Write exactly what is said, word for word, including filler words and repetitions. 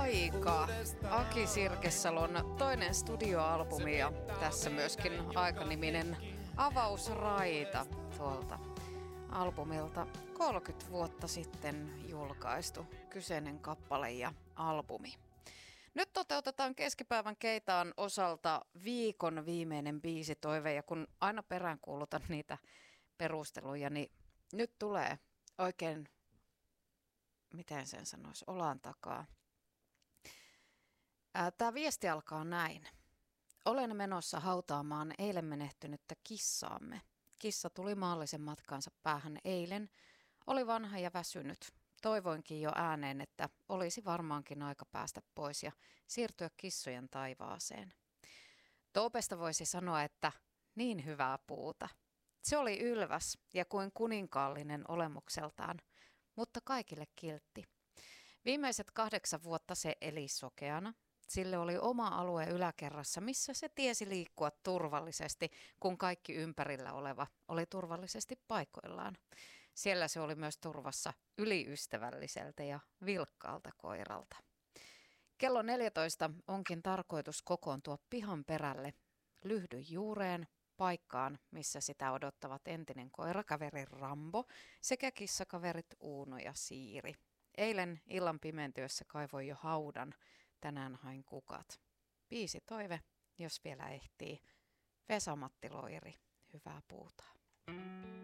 aika. Aki Sirkesalon toinen studioalbumi ja tässä myöskin aikaniminen Avausraita tuolta albumilta kolmekymmentä vuotta sitten julkaistu kyseinen kappale ja albumi. Nyt toteutetaan keskipäivän Keitaan osalta viikon viimeinen biisitoive ja kun aina peräänkuulutan niitä perusteluja, niin nyt tulee oikein, miten sen sanoisi, olan takaa. Tämä viesti alkaa näin. Olen menossa hautaamaan eilen menehtynyttä kissaamme. Kissa tuli maallisen matkansa päähän eilen. Oli vanha ja väsynyt. Toivoinkin jo ääneen, että olisi varmaankin aika päästä pois ja siirtyä kissojen taivaaseen. Toopesta voisi sanoa, että niin hyvää puuta. Se oli ylväs ja kuin kuninkaallinen olemukseltaan, mutta kaikille kiltti. Viimeiset kahdeksan vuotta se eli sokeana. Sille oli oma alue yläkerrassa, missä se tiesi liikkua turvallisesti, kun kaikki ympärillä oleva oli turvallisesti paikoillaan. Siellä se oli myös turvassa yliystävälliseltä ja vilkkaalta koiralta. Kello neljätoista onkin tarkoitus kokoontua pihan perälle, lyhdy juureen, paikkaan, missä sitä odottavat entinen koirakaveri Rambo sekä kissakaverit Uuno ja Siiri. Eilen illan pimentyessä kaivoin jo haudan, tänään hain kukat. Biisi toive, jos vielä ehtii. Vesa-Matti Loiri, hyvää puutaa.